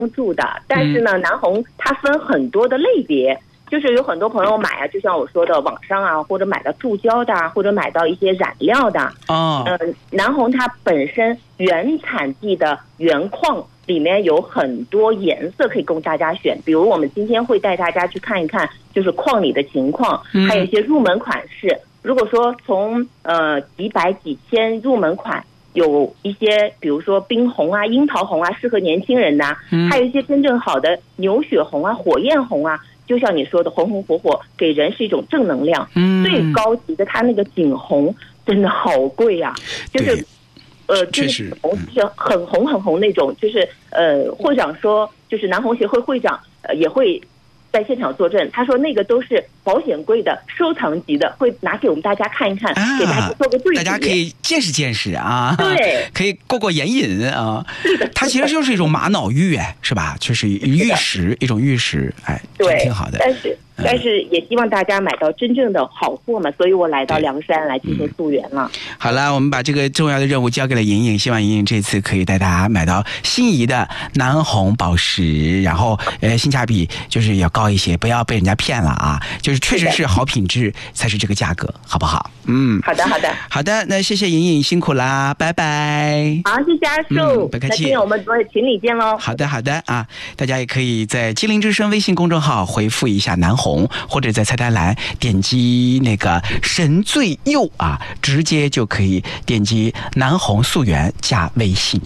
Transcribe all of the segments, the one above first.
助的。但是呢，南红它分很多的类别。就是有很多朋友买啊，就像我说的，网上啊，或者买到注胶的，或者买到一些染料的。南红它本身原产地的原矿里面有很多颜色可以供大家选，比如我们今天会带大家去看一看，就是矿里的情况，还有一些入门款式。如果说从几百几千入门款，有一些比如说冰红啊、樱桃红啊，适合年轻人的，还有一些真正好的牛血红啊、火焰红啊。就像你说的，红红火火，给人是一种正能量。最高级的，它那个景红真的好贵啊，就是就是红是很红很红那种。就是会长说，就是南红协会会长也会在现场作证，他说那个都是保险柜的收藏级的，会拿给我们大家看一看，给大家做个对比， 大家可以见识见识啊， 对， 可以过眼瘾啊。它其实就是一种玛瑙玉，是吧？就是玉石，一种玉石，哎， 对， 挺好的。 但是也希望大家买到真正的好货嘛，所以我来到梁山来进行溯源了。 好了，我们把这个重要的任务交给了莹莹，希望莹莹这次可以带大家买到心仪的南红宝石，然后性价比就是要高一些，不要被人家骗了啊！就是确实是好品质才是这个价格，好不好？好的，那谢谢莹莹，辛苦啦，拜拜。 好，谢谢阿树， 不客气。 那今天我们群里见喽。 好的啊，大家也可以在金陵之声微信公众号回复一下南红，或者在菜单栏点击那个神最右啊，直接就可以点击南红溯源加微信。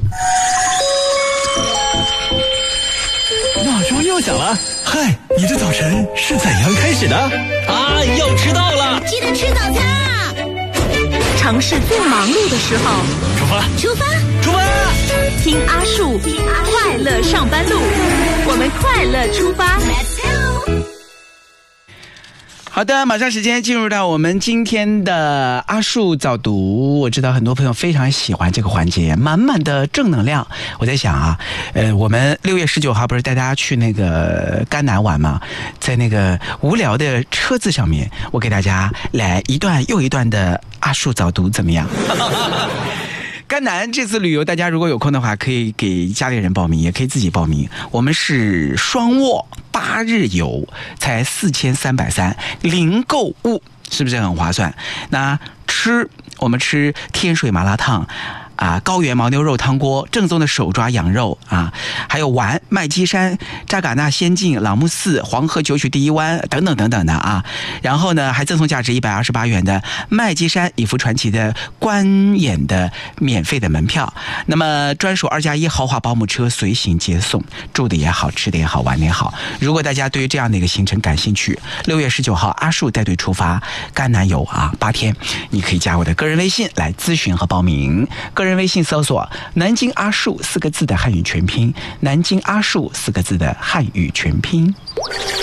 闹钟又响了，嗨，你的早晨是怎样开始的？ 啊，要迟到了， 记得吃早餐啊！城市最忙碌的时候，出发！听阿树，快乐上班路，我们快乐出发。Let's go！ 好的，马上时间进入到我们今天的阿树早读。我知道很多朋友非常喜欢这个环节，满满的正能量。我在想啊，我们6月19号不是带大家去那个甘南玩吗？在那个无聊的车子上面，我给大家来一段又一段的阿树早读，怎么样？甘南这次旅游，大家如果有空的话，可以给家里人报名，也可以自己报名。我们是双卧8日游，才4330，零购物，是不是很划算？那我们吃天水麻辣烫啊，高原牦牛肉汤锅，正宗的手抓羊肉啊，还有玩麦积山、扎尕那仙境、朗木寺、黄河九曲第一湾等等等等的啊。然后呢，还赠送价值128元的麦积山以弗传奇的观演的免费的门票。那么专属2+1豪华保姆车随行接送，住的也好，吃的也好，玩的也好。如果大家对于这样的一个行程感兴趣，6月19号阿树带队出发甘南游啊，8天，你可以加我的个人微信来咨询和报名。个人微信搜索南京阿树4个字的汉语全拼，南京阿树4个字的汉语全拼。